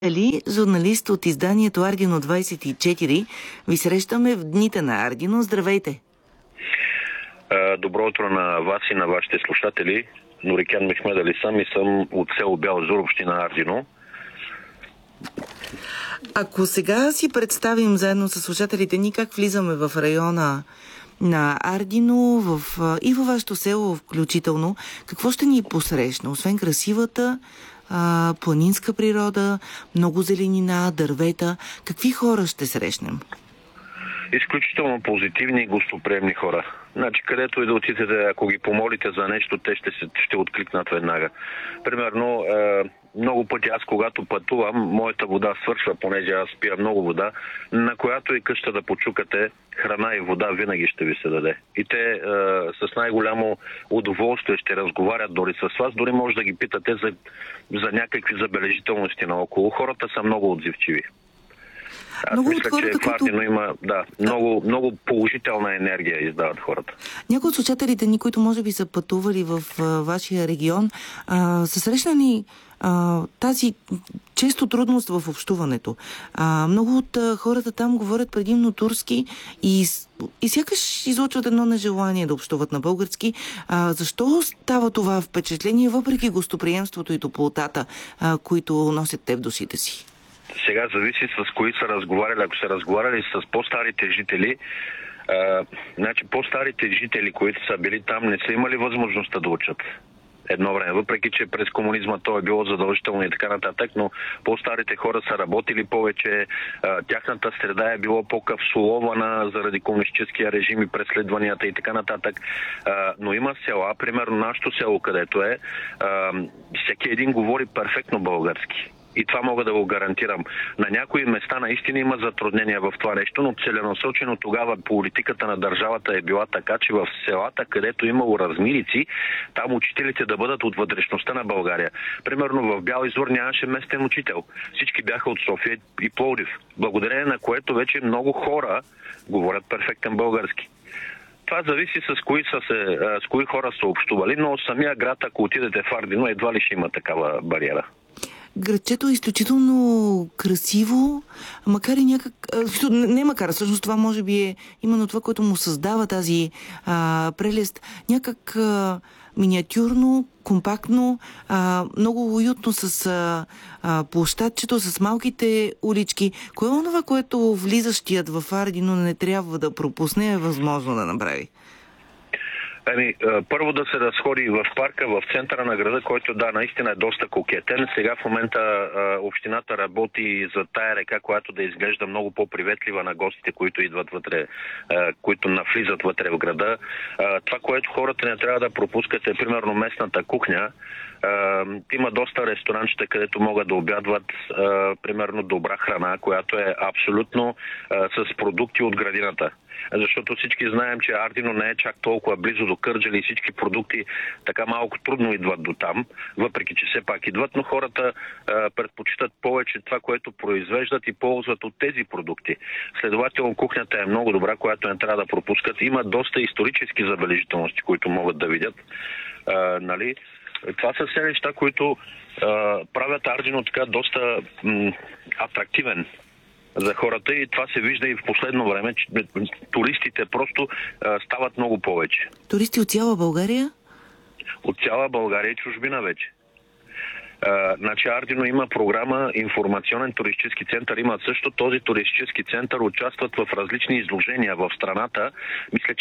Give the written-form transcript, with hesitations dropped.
Али, журналист от изданието Ардино 24, ви срещаме в дните на Ардино. Здравейте! Добро утро на вас и на вашите слушатели. Нурикян Мехмед Али съм и съм от село Бял Зур, община Ардино. Ако сега си представим заедно с слушателите ни как влизаме в района на Ардино и във вашето село включително, какво ще ни посрещне? Освен красивата планинска природа, много зеленина, дървета, какви хора ще срещнем? Изключително позитивни и гостоприемни хора. Значи, където и да отидете, ако ги помолите за нещо, те ще откликнат веднага. Примерно, много пъти аз, когато пътувам, моята вода свършва, понеже аз пия много вода, на която и къща да почукате, храна и вода винаги ще ви се даде. И те с най-голямо удоволствие ще разговарят дори с вас, дори може да ги питате за някакви забележителности наоколо. Хората са много отзивчиви. Аз мисля, че в Ардино има много положителна енергия издават хората. Някои от слушателите ни, които може би са пътували в вашия регион, са срещнали тази често трудност в общуването. Много от хората там говорят предимно турски и сякаш излъчват едно нежелание да общуват на български. Защо става това впечатление, въпреки гостоприемството и топлотата, които носят те в душите си? Сега зависи с кои са разговаряли. Ако са разговаряли с по-старите жители, значи по-старите жители, които са били там, не са имали възможността да учат едно време. Въпреки че през комунизма то е било задължително и така нататък, но по-старите хора са работили повече, тяхната среда е било по-капсулована заради комунистическия режим и преследванията и така нататък. Но има села, примерно нашето село, където всеки един говори перфектно български. И това мога да го гарантирам. На някои места наистина има затруднения в това нещо, но целенасочено тогава политиката на държавата е била така, че в селата, където имало размирици, там учителите да бъдат от вътрешността на България. Примерно в Бял Изор нямаше местен учител. Всички бяха от София и Пловдив. Благодарение на което вече много хора говорят перфектен български. Това зависи с кои хора са общували, но самия град, ако отидете в Ардино, едва ли ще има такава бариера. Градчето е изключително красиво, макар и всъщност това може би е именно това, което му създава тази прелест. Някак миниатюрно, компактно, много уютно с площадчето, с малките улички. Кое е онова, което влизащият в Ардино не трябва да пропусне, е възможно да направи? Първо да се разходи в парка, в центъра на града, който наистина е доста кокетен. Сега в момента общината работи за тая река, която да изглежда много по-приветлива на гостите, които идват вътре, които навлизат вътре в града. Това, което хората не трябва да пропускат, е примерно местната кухня. Има доста ресторанчета, където могат да обядват примерно добра храна, която е абсолютно с продукти от градината. Защото всички знаем, че Ардино не е чак толкова близо до Кърджали и всички продукти така малко трудно идват до там, въпреки че все пак идват, но хората предпочитат повече това, което произвеждат и ползват от тези продукти. Следователно кухнята е много добра, която не трябва да пропускат. Има доста исторически забележителности, които могат да видят. Това са все неща, които правят Ардино така доста атрактивен за хората и това се вижда и в последно време, че туристите просто стават много повече. Туристи от цяла България? От цяла България и чужбина вече. Значи Ардино има програма информационен туристически център. Има също този туристически център участват в различни изложения в страната. Мисля,